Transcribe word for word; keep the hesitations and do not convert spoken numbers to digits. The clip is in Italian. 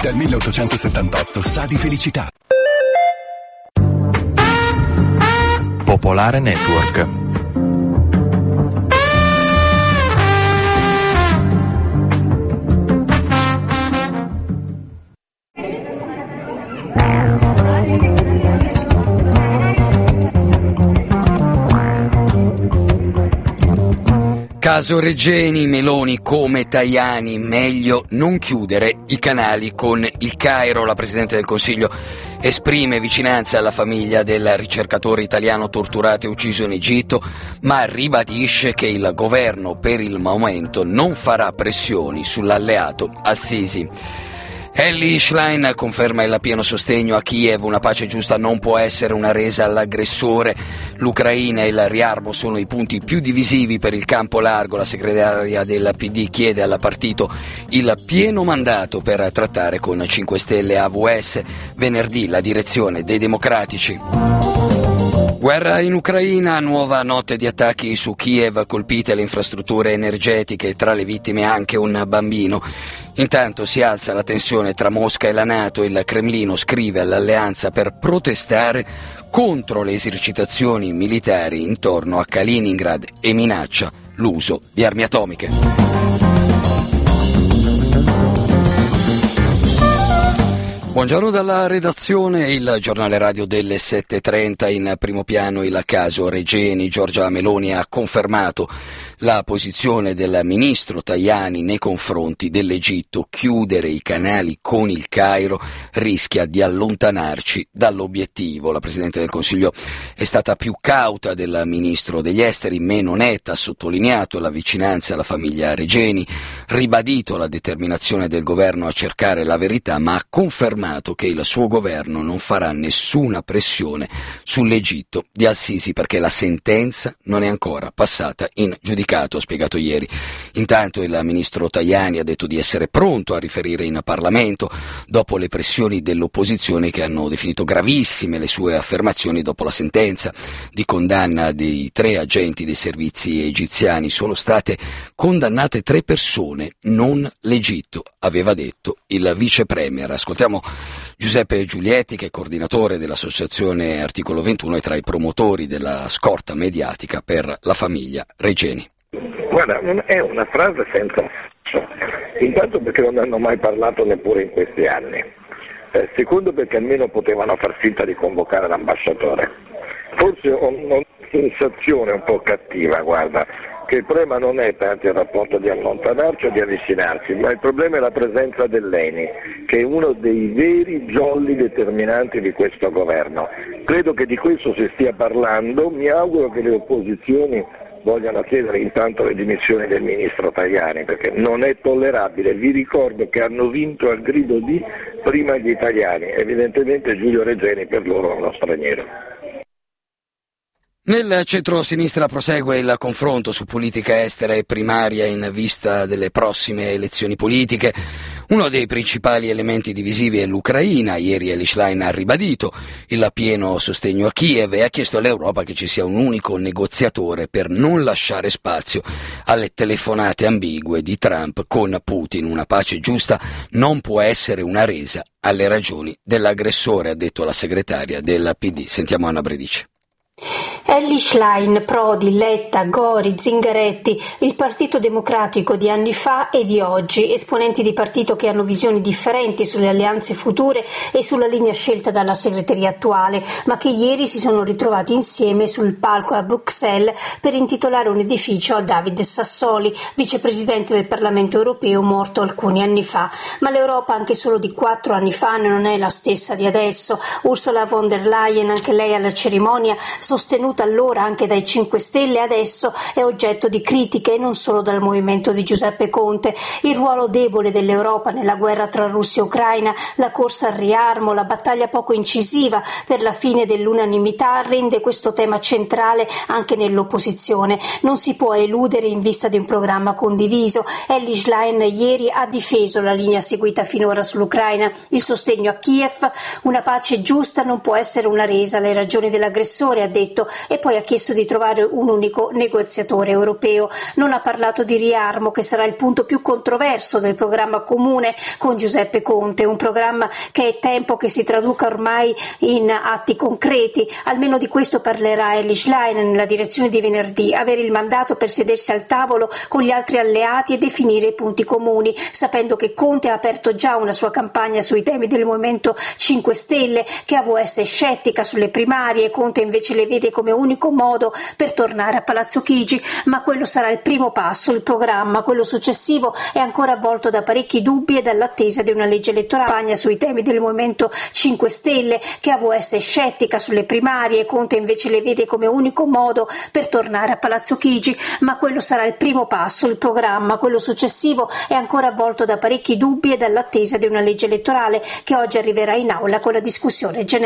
Dal milleottocentosettantotto sa di felicità. Popolare Network. Caso Regeni, Meloni come Tajani, meglio non chiudere i canali con il Cairo. La Presidente del Consiglio esprime vicinanza alla famiglia del ricercatore italiano torturato e ucciso in Egitto, ma ribadisce che il governo per il momento non farà pressioni sull'alleato al-Sisi. Elly Schlein conferma il pieno sostegno a Kiev, una pace giusta non può essere una resa all'aggressore. L'Ucraina e il riarmo sono i punti più divisivi per il campo largo. La segretaria del P D chiede al partito il pieno mandato per trattare con cinque Stelle A V S. Venerdì la direzione dei democratici. Guerra in Ucraina, nuova notte di attacchi su Kiev, colpite le infrastrutture energetiche, tra le vittime anche un bambino. Intanto si alza la tensione tra Mosca e la NATO, il Cremlino scrive all'alleanza per protestare contro le esercitazioni militari intorno a Kaliningrad e minaccia l'uso di armi atomiche. Buongiorno dalla redazione, il giornale radio delle sette e trenta, in primo piano il caso Regeni. Giorgia Meloni ha confermato la posizione del ministro Tajani nei confronti dell'Egitto. Chiudere i canali con il Cairo rischia di allontanarci dall'obiettivo. La Presidente del Consiglio è stata più cauta del ministro degli esteri, meno netta, ha sottolineato la vicinanza alla famiglia Regeni, ribadito la determinazione del governo a cercare la verità, ma ha confermato che il suo governo non farà nessuna pressione sull'Egitto di al-Sisi perché la sentenza non è ancora passata in giudicato, ha spiegato ieri. Intanto il ministro Tajani ha detto di essere pronto a riferire in Parlamento dopo le pressioni dell'opposizione che hanno definito gravissime le sue affermazioni dopo la sentenza di condanna dei tre agenti dei servizi egiziani. Sono state condannate tre persone, non l'Egitto, aveva detto il vice premier. Ascoltiamo Giuseppe Giulietti, che è coordinatore dell'associazione Articolo ventuno e tra i promotori della scorta mediatica per la famiglia Regeni. Guarda, è una frase senza senso, intanto perché non hanno mai parlato neppure in questi anni, eh, secondo perché almeno potevano far finta di convocare l'ambasciatore. Forse ho una sensazione un po' cattiva, guarda, che il problema non è tanto il rapporto di allontanarci o di avvicinarci, ma il problema è la presenza dell'E N I, che è uno dei veri jolly determinanti di questo governo. Credo che di questo si stia parlando, mi auguro che le opposizioni vogliano chiedere intanto le dimissioni del ministro Tajani, perché non è tollerabile. Vi ricordo che hanno vinto al grido di prima gli italiani, evidentemente Giulio Regeni per loro è uno straniero. Nel centro-sinistra prosegue il confronto su politica estera e primaria in vista delle prossime elezioni politiche. Uno dei principali elementi divisivi è l'Ucraina. Ieri Elly Schlein ha ribadito il pieno sostegno a Kiev e ha chiesto all'Europa che ci sia un unico negoziatore per non lasciare spazio alle telefonate ambigue di Trump con Putin. Una pace giusta non può essere una resa alle ragioni dell'aggressore, ha detto la segretaria del P D. Sentiamo Anna Bredice. Elly Schlein, Prodi, Letta, Gori, Zingaretti, il Partito Democratico di anni fa e di oggi, esponenti di partito che hanno visioni differenti sulle alleanze future e sulla linea scelta dalla segreteria attuale, ma che ieri si sono ritrovati insieme sul palco a Bruxelles per intitolare un edificio a David Sassoli, vicepresidente del Parlamento europeo morto alcuni anni fa. Ma l'Europa anche solo di quattro anni fa non è la stessa di adesso. Ursula von der Leyen, anche lei alla cerimonia, sostenuta allora anche dai cinque Stelle, adesso è oggetto di critiche e non solo dal movimento di Giuseppe Conte. Il ruolo debole dell'Europa nella guerra tra Russia e Ucraina, la corsa al riarmo, la battaglia poco incisiva per la fine dell'unanimità rende questo tema centrale anche nell'opposizione. Non si può eludere in vista di un programma condiviso. Elly Schlein ieri ha difeso la linea seguita finora sull'Ucraina, il sostegno a Kiev. Una pace giusta non può essere una resa alle ragioni dell'aggressore, ha detto, e poi ha chiesto di trovare un unico negoziatore europeo. Non ha parlato di riarmo, che sarà il punto più controverso del programma comune con Giuseppe Conte, un programma che è tempo che si traduca ormai in atti concreti. Almeno di questo parlerà Elly Schlein nella direzione di venerdì, avere il mandato per sedersi al tavolo con gli altri alleati e definire i punti comuni, sapendo che Conte ha aperto già una sua campagna sui temi del Movimento cinque Stelle, che A V S è scettica sulle primarie, Conte invece le vede come unico modo per tornare a Palazzo Chigi, ma quello sarà il primo passo. Il programma, quello successivo, è ancora avvolto da parecchi dubbi e dall'attesa di una legge elettorale sui temi del Movimento cinque Stelle, che A V S è scettica sulle primarie, Conte invece le vede come unico modo per tornare a Palazzo Chigi, ma quello sarà il primo passo. Il programma, quello successivo, è ancora avvolto da parecchi dubbi e dall'attesa di una legge elettorale che oggi arriverà in aula con la discussione generale.